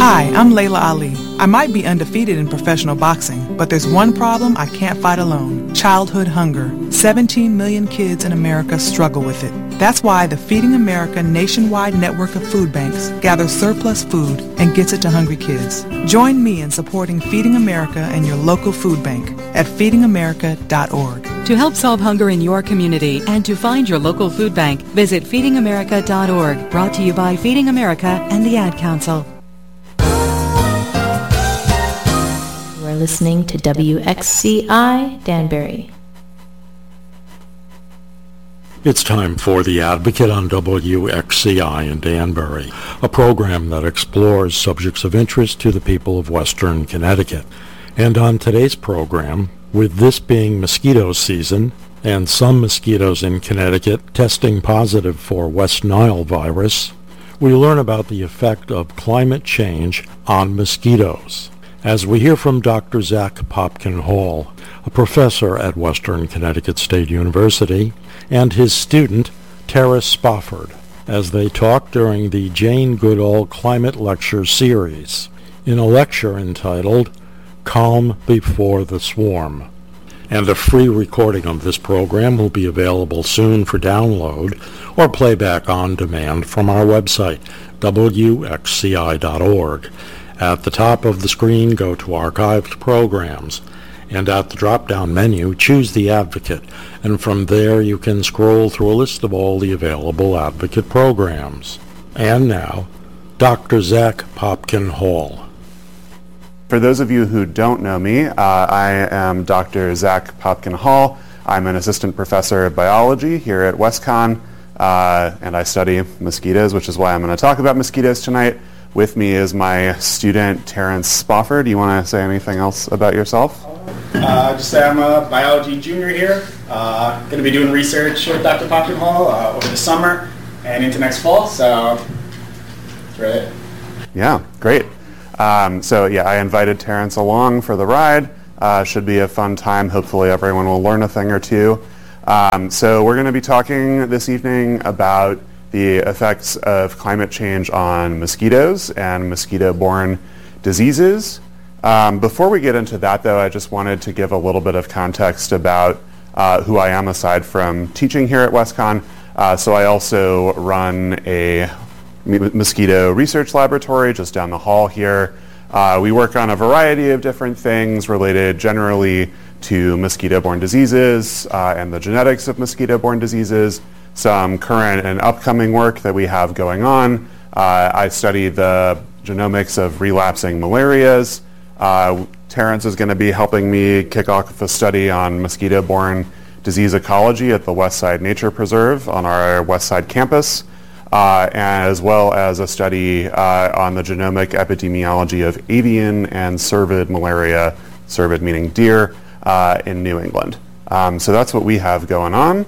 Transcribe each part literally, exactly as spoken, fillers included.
Hi, I'm Layla Ali. I might be undefeated in professional boxing, but there's one problem I can't fight alone: childhood hunger. seventeen million kids in America struggle with it. That's why the Feeding America nationwide network of food banks gathers surplus food and gets it to hungry kids. Join me in supporting Feeding America and your local food bank at feeding america dot org. To help solve hunger in your community and to find your local food bank, visit feeding america dot org. Brought to you by Feeding America and the Ad Council. You are listening to W X C I Danbury. It's time for The Advocate on W X C I in Danbury, a program that explores subjects of interest to the people of Western Connecticut. And on today's program, with this being mosquito season and some mosquitoes in Connecticut testing positive for West Nile virus, we learn about the effect of climate change on mosquitoes. As we hear from Doctor Zach Popkin Hall, a professor at Western Connecticut State University, and his student, Tara Spofford, as they talk during the Jane Goodall Climate Lecture Series, in a lecture entitled Calm Before the Swarm. And a free recording of this program will be available soon for download or playback on demand from our website, W X C I dot org. At the top of the screen, go to Archived Programs, and at the drop-down menu, choose The Advocate, and from there you can scroll through a list of all the available Advocate programs. And now, Doctor Zach Popkin Hall. For those of you who don't know me, uh, I am Doctor Zach Popkin Hall. I'm an assistant professor of biology here at WestConn, uh, and I study mosquitoes, which is why I'm going to talk about mosquitoes tonight. With me is my student, Terrence Spofford. Do you want to say anything else about yourself? Uh, just say I'm a biology junior here. Uh, going to be doing research with Doctor Popkin Hall uh, over the summer and into next fall, so that's right. Yeah, great. Um, so yeah, I invited Terrence along for the ride. Uh, should be a fun time. Hopefully everyone will learn a thing or two. Um, so we're going to be talking this evening about the effects of climate change on mosquitoes and mosquito-borne diseases. Um, before we get into that, though, I just wanted to give a little bit of context about uh, who I am aside from teaching here at WestConn. Uh, so I also run a mosquito research laboratory just down the hall here. Uh, we work on a variety of different things related generally to mosquito-borne diseases uh, and the genetics of mosquito-borne diseases, some current and upcoming work that we have going on. Uh, I study the genomics of relapsing malarias. Uh, Terrence is going to be helping me kick off a study on mosquito-borne disease ecology at the Westside Nature Preserve on our Westside campus, uh, as well as a study uh, on the genomic epidemiology of avian and cervid malaria, cervid meaning deer, uh, in New England. Um, so that's what we have going on.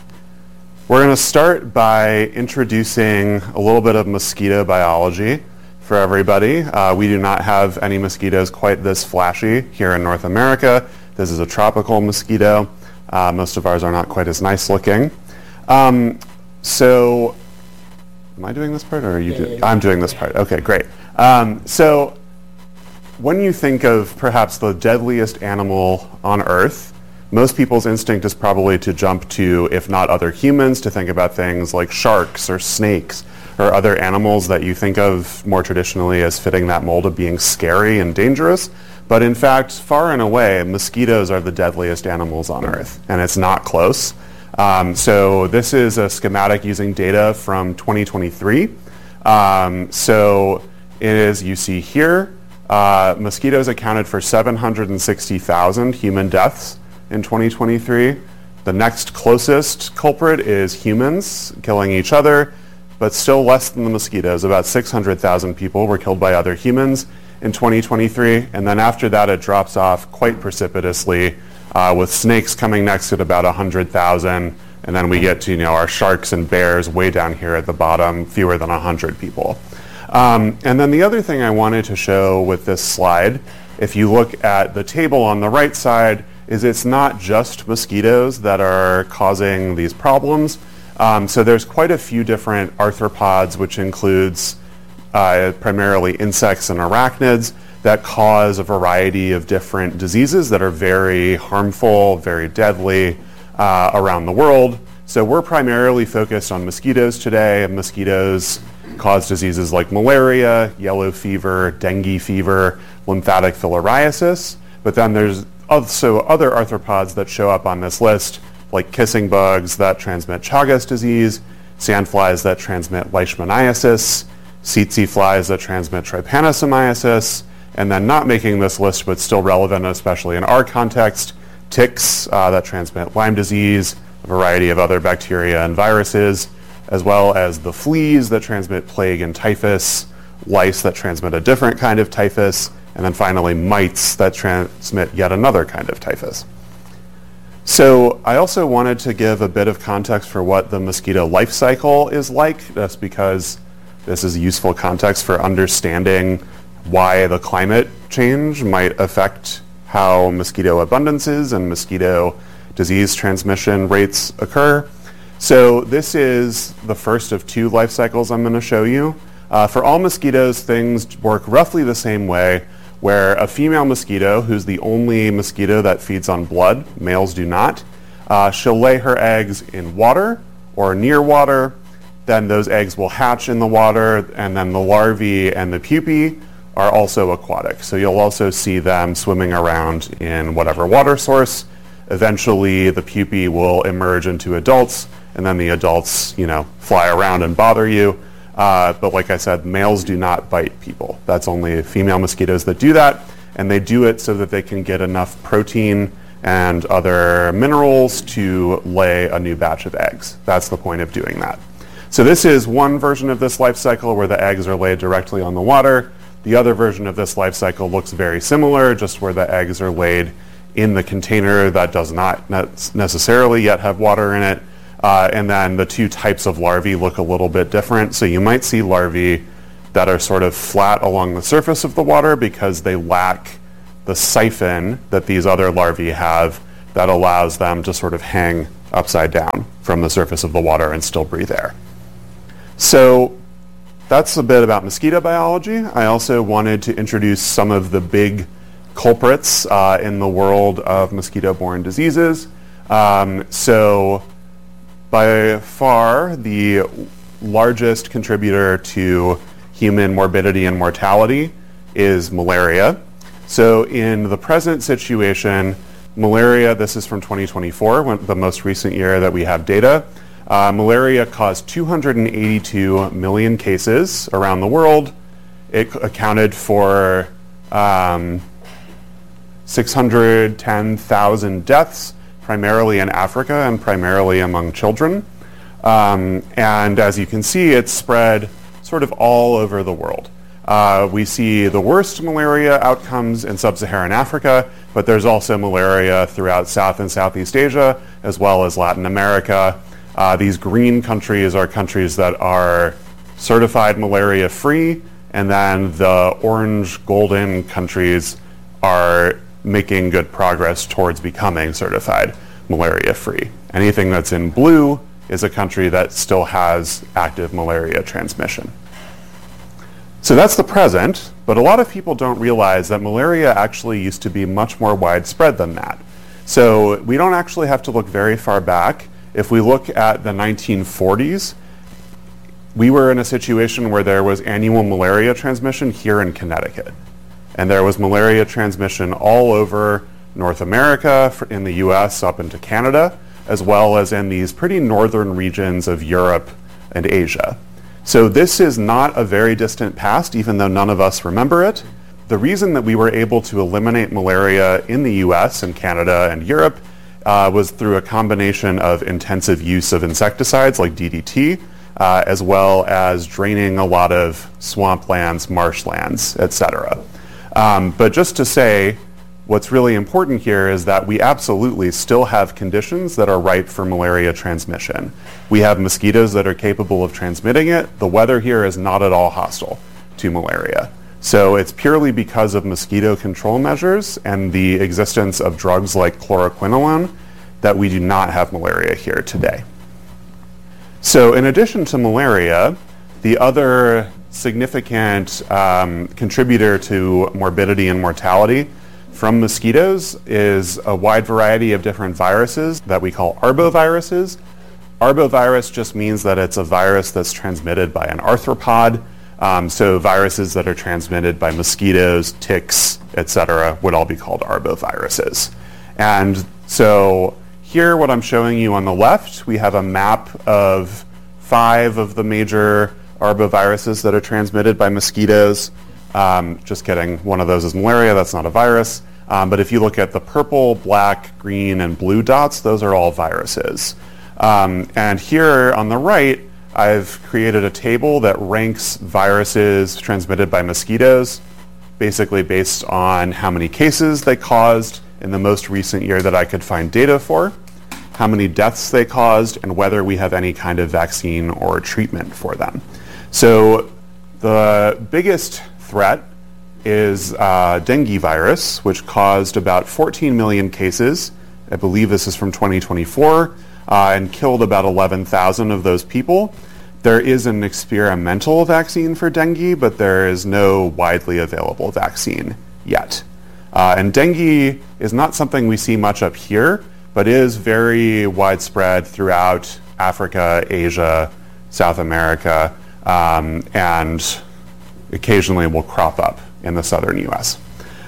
We're going to start by introducing a little bit of mosquito biology for everybody. Uh, we do not have any mosquitoes quite this flashy here in North America. This is a tropical mosquito. Uh, most of ours are not quite as nice looking. Um, so, am I doing this part or are you yeah, doing? Yeah, yeah. I'm doing this part. Okay, great. Um, so, when you think of perhaps the deadliest animal on Earth, most people's instinct is probably to jump to, if not other humans, to think about things like sharks or snakes or other animals that you think of more traditionally as fitting that mold of being scary and dangerous. But in fact, far and away, mosquitoes are the deadliest animals on Earth, and it's not close. Um, so this is a schematic using data from twenty twenty-three. Um, so it is, you see here, uh, mosquitoes accounted for seven hundred sixty thousand human deaths in twenty twenty-three. The next closest culprit is humans killing each other, but still less than the mosquitoes. About six hundred thousand people were killed by other humans in twenty twenty-three, and then after that it drops off quite precipitously, uh, with snakes coming next at about one hundred thousand, and then we get to, you know, our sharks and bears way down here at the bottom, fewer than one hundred people. Um, and then the other thing I wanted to show with this slide, if you look at the table on the right side, is it's not just mosquitoes that are causing these problems. Um, so there's quite a few different arthropods, which includes uh, primarily insects and arachnids, that cause a variety of different diseases that are very harmful, very deadly uh, around the world. So we're primarily focused on mosquitoes today. Mosquitoes cause diseases like malaria, yellow fever, dengue fever, lymphatic filariasis. But then there's also other arthropods that show up on this list, like kissing bugs that transmit Chagas disease, sandflies that transmit leishmaniasis, tsetse flies that transmit trypanosomiasis, and then not making this list but still relevant, especially in our context, ticks uh, that transmit Lyme disease, a variety of other bacteria and viruses, as well as the fleas that transmit plague and typhus, lice that transmit a different kind of typhus, and then finally mites that transmit yet another kind of typhus. So I also wanted to give a bit of context for what the mosquito life cycle is like. That's because this is useful context for understanding why the climate change might affect how mosquito abundances and mosquito disease transmission rates occur. So this is the first of two life cycles I'm going to show you. Uh, for all mosquitoes, things work roughly the same way, where a female mosquito, who's the only mosquito that feeds on blood, males do not, uh, she'll lay her eggs in water or near water. Then those eggs will hatch in the water, and then the larvae and the pupae are also aquatic. So you'll also see them swimming around in whatever water source. Eventually, the pupae will emerge into adults, and then the adults, you know, fly around and bother you. Uh, but like I said, males do not bite people. That's only female mosquitoes that do that, and they do it so that they can get enough protein and other minerals to lay a new batch of eggs. That's the point of doing that. So this is one version of this life cycle where the eggs are laid directly on the water. The other version of this life cycle looks very similar, just where the eggs are laid in the container that does not ne- necessarily yet have water in it. Uh, and then the two types of larvae look a little bit different. So you might see larvae that are sort of flat along the surface of the water because they lack the siphon that these other larvae have that allows them to sort of hang upside down from the surface of the water and still breathe air. So that's a bit about mosquito biology. I also wanted to introduce some of the big culprits uh, in the world of mosquito-borne diseases. Um, so by far, the largest contributor to human morbidity and mortality is malaria. So in the present situation, malaria, this is from twenty twenty-four, when, the most recent year that we have data, Uh, malaria caused two hundred eighty-two million cases around the world. It c- accounted for um, six hundred ten thousand deaths, primarily in Africa and primarily among children. Um, and as you can see, it's spread sort of all over the world. Uh, we see the worst malaria outcomes in sub-Saharan Africa, but there's also malaria throughout South and Southeast Asia, as well as Latin America. Uh, these green countries are countries that are certified malaria-free, and then the orange golden countries are making good progress towards becoming certified malaria-free. Anything that's in blue is a country that still has active malaria transmission. So that's the present, but a lot of people don't realize that malaria actually used to be much more widespread than that. So we don't actually have to look very far back. If we look at the nineteen forties, we were in a situation where there was annual malaria transmission here in Connecticut. And there was malaria transmission all over North America, in the U S up into Canada, as well as in these pretty northern regions of Europe and Asia. So this is not a very distant past, even though none of us remember it. The reason that we were able to eliminate malaria in the U S and Canada and Europe Uh, was through a combination of intensive use of insecticides like D D T, uh, as well as draining a lot of swamplands, marshlands, et cetera. Um, but just to say, what's really important here is that we absolutely still have conditions that are ripe for malaria transmission. We have mosquitoes that are capable of transmitting it. The weather here is not at all hostile to malaria. So it's purely because of mosquito control measures and the existence of drugs like chloroquinolone that we do not have malaria here today. So in addition to malaria, the other significant um, contributor to morbidity and mortality from mosquitoes is a wide variety of different viruses that we call arboviruses. Arbovirus just means that it's a virus that's transmitted by an arthropod. Um, so viruses that are transmitted by mosquitoes, ticks, et cetera would all be called arboviruses. And so here what I'm showing you on the left, we have a map of five of the major arboviruses that are transmitted by mosquitoes. Um, just kidding, one of those is malaria, that's not a virus. Um, but if you look at the purple, black, green, and blue dots, those are all viruses. Um, and here on the right, I've created a table that ranks viruses transmitted by mosquitoes, basically based on how many cases they caused in the most recent year that I could find data for, how many deaths they caused, and whether we have any kind of vaccine or treatment for them. So the biggest threat is uh, dengue virus, which caused about fourteen million cases. I believe this is from twenty twenty-four, uh, and killed about eleven thousand of those people. There is an experimental vaccine for dengue, but there is no widely available vaccine yet. Uh, and dengue is not something we see much up here, but is very widespread throughout Africa, Asia, South America, um, and occasionally will crop up in the southern U S.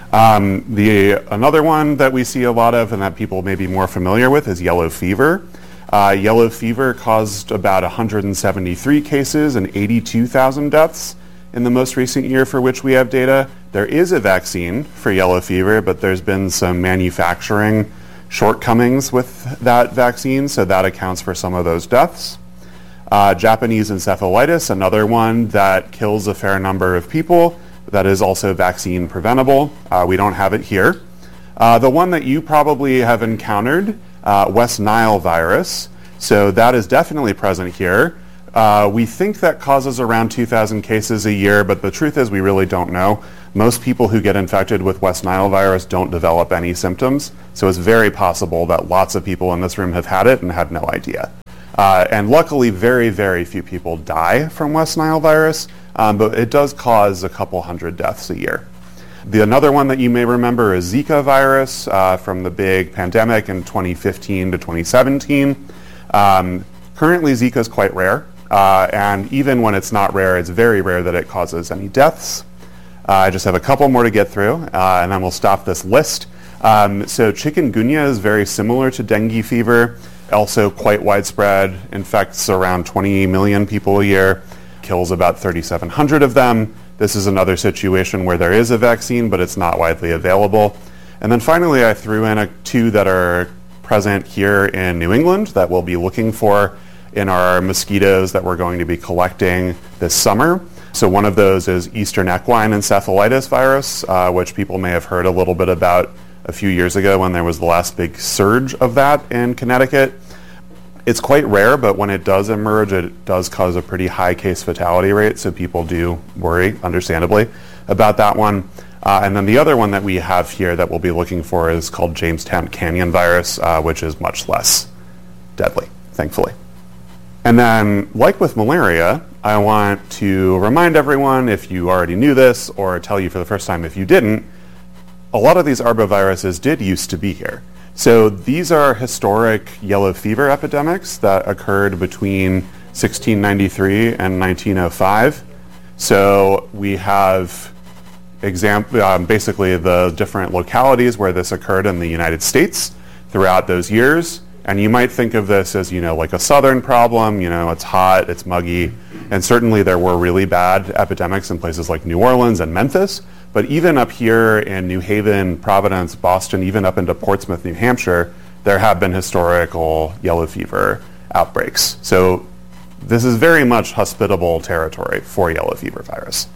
Um, the, another one that we see a lot of and that people may be more familiar with is yellow fever. Uh, yellow fever caused about one hundred seventy-three cases and eighty-two thousand deaths in the most recent year for which we have data. There is a vaccine for yellow fever, but there's been some manufacturing shortcomings with that vaccine, so that accounts for some of those deaths. Uh, Japanese encephalitis, another one that kills a fair number of people, that is also vaccine preventable. Uh, we don't have it here. Uh, the one that you probably have encountered, uh, West Nile virus, so that is definitely present here. Uh, we think that causes around two thousand cases a year, but the truth is we really don't know. Most people who get infected with West Nile virus don't develop any symptoms, so it's very possible that lots of people in this room have had it and had no idea. Uh, and luckily, very, very few people die from West Nile virus, um, but it does cause a couple hundred deaths a year. The another one that you may remember is Zika virus uh, from the big pandemic in twenty fifteen to twenty seventeen. Um, currently, Zika is quite rare, uh, and even when it's not rare, it's very rare that it causes any deaths. Uh, I just have a couple more to get through, uh, and then we'll stop this list. Um, so chikungunya is very similar to dengue fever, also quite widespread, infects around twenty million people a year, kills about thirty-seven hundred of them. This is another situation where there is a vaccine, but it's not widely available. And then finally, I threw in a, two that are present here in New England that we'll be looking for in our mosquitoes that we're going to be collecting this summer. So one of those is Eastern equine encephalitis virus, uh, which people may have heard a little bit about a few years ago when there was the last big surge of that in Connecticut. It's quite rare, but when it does emerge, it does cause a pretty high case fatality rate, so people do worry, understandably, about that one. Uh, and then the other one that we have here that we'll be looking for is called Jamestown Canyon virus, uh, which is much less deadly, thankfully. And then, like with malaria, I want to remind everyone, if you already knew this, or tell you for the first time if you didn't, a lot of these arboviruses did used to be here. So these are historic yellow fever epidemics that occurred between sixteen ninety-three and nineteen oh five. So we have example, um, basically the different localities where this occurred in the United States throughout those years. And you might think of this as, you know, like a southern problem, you know, it's hot, it's muggy, and certainly there were really bad epidemics in places like New Orleans and Memphis. But even up here in New Haven, Providence, Boston, even up into Portsmouth, New Hampshire, there have been historical yellow fever outbreaks. So this is very much hospitable territory for yellow fever virus.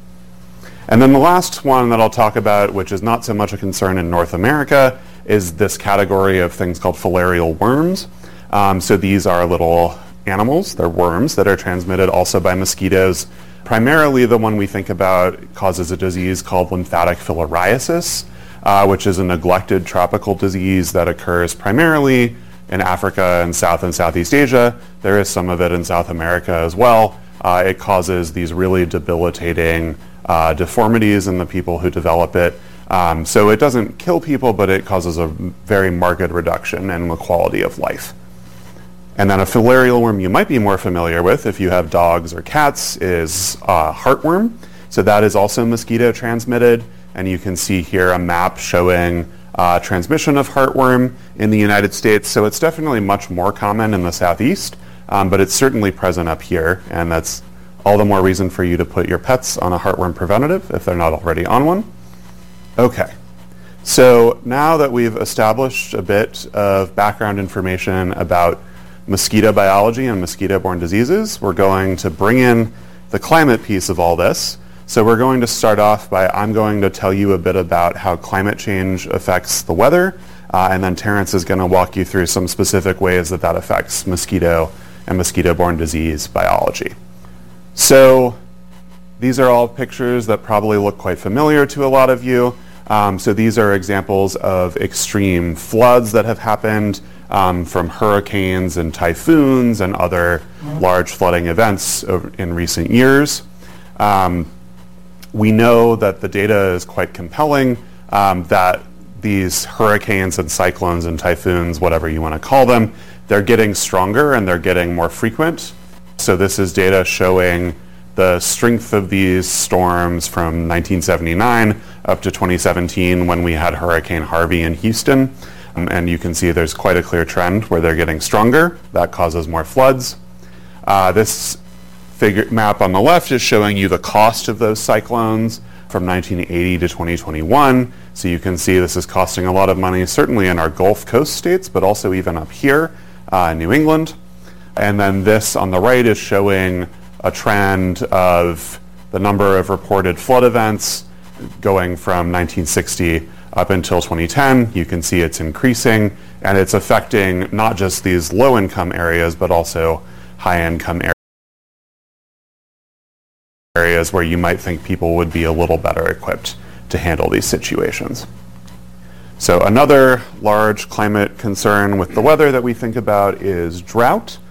And then the last one that I'll talk about, which is not so much a concern in North America, is this category of things called filarial worms. Um, so these are little animals, they're worms that are transmitted also by mosquitoes. Primarily the one we think about causes a disease called lymphatic filariasis, uh, which is a neglected tropical disease that occurs primarily in Africa and South and Southeast Asia. There is some of it in South America as well, uh, it causes these really debilitating uh, deformities in the people who develop it. Um, so it doesn't kill people, but it causes a very marked reduction in the quality of life. And then a filarial worm you might be more familiar with if you have dogs or cats is uh, heartworm. So that is also mosquito transmitted, and you can see here a map showing uh, transmission of heartworm in the United States. So it's definitely much more common in the southeast, um, but it's certainly present up here, and that's all the more reason for you to put your pets on a heartworm preventative if they're not already on one. Okay, so now that we've established a bit of background information about mosquito biology and mosquito-borne diseases, we're going to bring in the climate piece of all this. So we're going to start off by, I'm going to tell you a bit about how climate change affects the weather, uh, and then Terrence is going to walk you through some specific ways that that affects mosquito and mosquito-borne disease biology. So these are all pictures that probably look quite familiar to a lot of you. Um, so these are examples of extreme floods that have happened um, from hurricanes and typhoons and other large flooding events over, in recent years. Um, we know that the data is quite compelling, um, that these hurricanes and cyclones and typhoons, whatever you want to call them, they're getting stronger and they're getting more frequent. So this is data showing the strength of these storms from nineteen seventy-nine up to twenty seventeen when we had Hurricane Harvey in Houston. Um, and you can see there's quite a clear trend where they're getting stronger. That causes more floods. Uh, this figure map on the left is showing you the cost of those cyclones from nineteen eighty to twenty twenty-one. So you can see this is costing a lot of money, certainly in our Gulf Coast states, but also even up here uh, in New England. And then this on the right is showing a trend of the number of reported flood events going from nineteen sixty up until twenty ten. You can see it's increasing, and it's affecting not just these low-income areas, but also high-income areas where you might think people would be a little better equipped to handle these situations. So another large climate concern with the weather that we think about is drought.